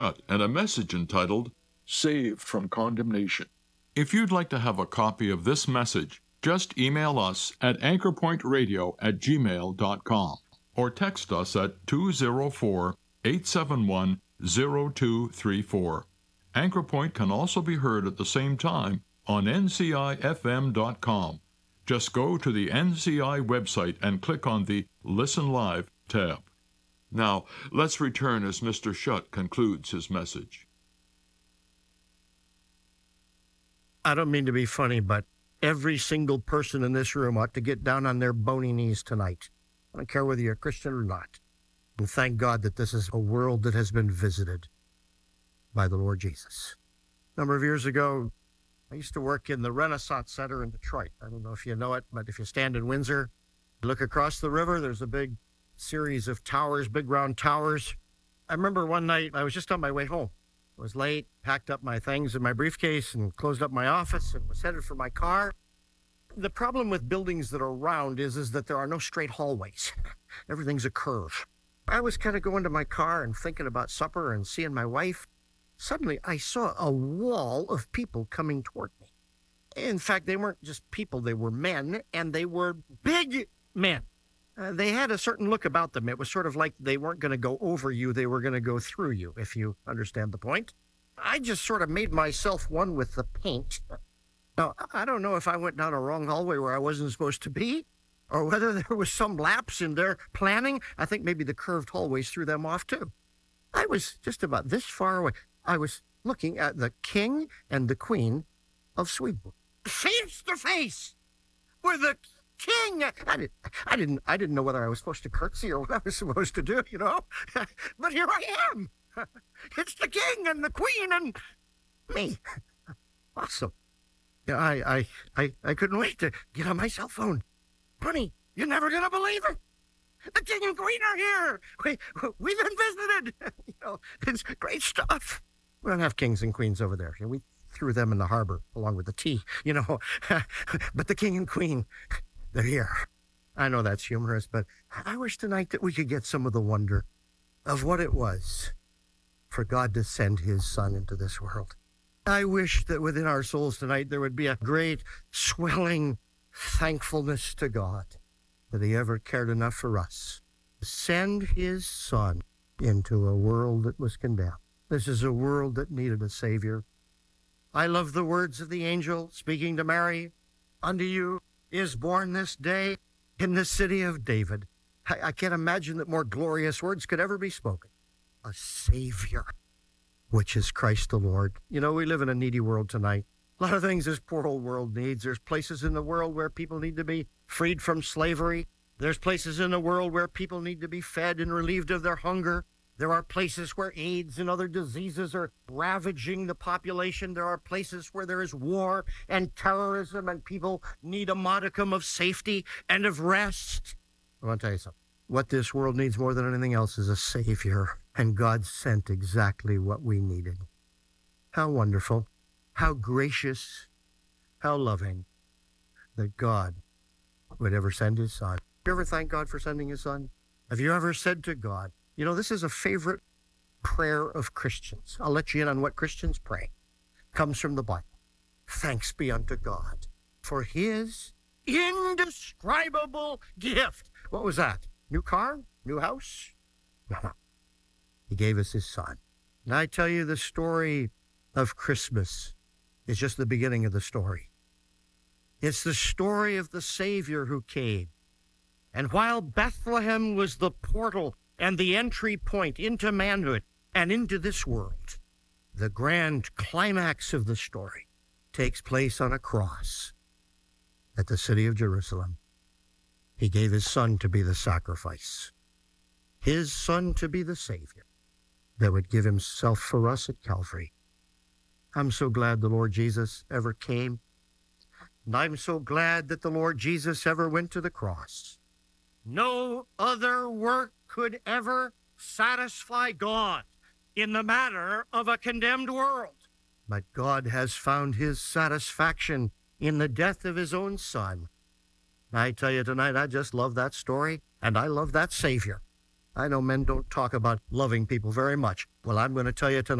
and a message entitled Saved from Condemnation. If you'd like to have a copy of this message, just email us at anchorpointradio@gmail.com or text us at 204-871-0234. Anchor Point can also be heard at the same time on ncifm.com. Just go to the NCI website and click on the Listen Live tab. Now, let's return as Mr. Shutt concludes his message. I don't mean to be funny, but every single person in this room ought to get down on their bony knees tonight. I don't care whether you're a Christian or not. And thank God that this is a world that has been visited by the Lord Jesus. A number of years ago, I used to work in the Renaissance Center in Detroit. I don't know if you know it, but if you stand in Windsor, look across the river, there's a big series of towers, big round towers. I remember one night, I was just on my way home. I was late, packed up my things in my briefcase and closed up my office and was headed for my car. The problem with buildings that are round is that there are no straight hallways. Everything's a curve. I was kind of going to my car and thinking about supper and seeing my wife. Suddenly, I saw a wall of people coming toward me. In fact, they weren't just people, they were men, and they were big men. They had a certain look about them. It was sort of like they weren't going to go over you, they were going to go through you, if you understand the point. I just sort of made myself one with the paint. Now, I don't know if I went down a wrong hallway where I wasn't supposed to be, or whether there was some lapse in their planning. I think maybe the curved hallways threw them off, too. I was just about this far away. I was looking at the king and the queen of Sweden. Face to face with the king. I didn't know whether I was supposed to curtsy or what I was supposed to do, you know. But here I am. It's the king and the queen and me. Awesome. Yeah, I couldn't wait to get on my cell phone. Honey, you're never gonna believe it. The king and queen are here. We've been visited. You know, it's great stuff. We don't have kings and queens over there. We threw them in the harbor along with the tea, you know. But the king and queen, they're here. I know that's humorous, but I wish tonight that we could get some of the wonder of what it was for God to send his son into this world. I wish that within our souls tonight there would be a great swelling thankfulness to God that he ever cared enough for us to send his son into a world that was condemned. This is a world that needed a Savior. I love the words of the angel speaking to Mary. Unto you is born this day in the city of David. I can't imagine that more glorious words could ever be spoken. A Savior, which is Christ the Lord. You know, we live in a needy world tonight. A lot of things this poor old world needs. There's places in the world where people need to be freed from slavery. There's places in the world where people need to be fed and relieved of their hunger. There are places where AIDS and other diseases are ravaging the population. There are places where there is war and terrorism and people need a modicum of safety and of rest. I want to tell you something. What this world needs more than anything else is a Savior, and God sent exactly what we needed. How wonderful, how gracious, how loving that God would ever send his son. Have you ever thanked God for sending his son? Have you ever said to God, you know, this is a favorite prayer of Christians. I'll let you in on what Christians pray. It comes from the Bible. Thanks be unto God for his indescribable gift. What was that? New car? New house? No. He gave us his son. And I tell you, the story of Christmas is just the beginning of the story. It's the story of the Savior who came. And while Bethlehem was the portal and the entry point into manhood and into this world, the grand climax of the story takes place on a cross at the city of Jerusalem. He gave his son to be the sacrifice, his son to be the Savior that would give himself for us at Calvary. I'm so glad the Lord Jesus ever came, and I'm so glad that the Lord Jesus ever went to the cross. No other work could ever satisfy God in the matter of a condemned world. But God has found his satisfaction in the death of his own son. I tell you tonight, I just love that story, and I love that Savior. I know men don't talk about loving people very much. Well, I'm going to tell you tonight.